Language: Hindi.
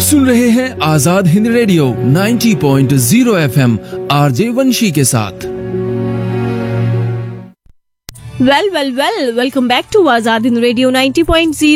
सुन रहे हैं Azad Hind radio 90.0 FM RJ वंशी के साथ। Welcome back to Azad Hind radio 90.0